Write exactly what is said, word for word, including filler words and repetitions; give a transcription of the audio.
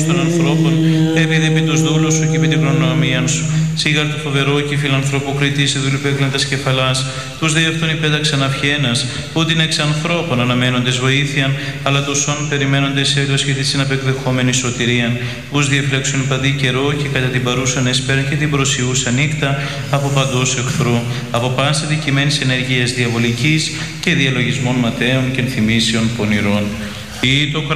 των ανθρώπων, επειδή επί τους δούλους σου και επί την προνομίαν σου. Σίγαρ του φοβερό και φιλανθρώπου κριτή δούλου πέκλαντας κεφαλάς, τους δε αυτόν υπέταξαν αυχένας, που την εξ ανθρώπων αναμένοντες βοήθειαν, αλλά τους όν περιμένοντες έλεος και τη συναπεκδεχόμενη σωτηρίαν, ους διεφλέξουν παντή καιρό και κατά την παρούσαν εσπέραν και την προσιούσαν νύχτα από παντός εχθρού, από πάσα δικημένης ενεργείας διαβολικής και διαλογισμών ματέων και ενθυμίσεων πονηρών. Ή το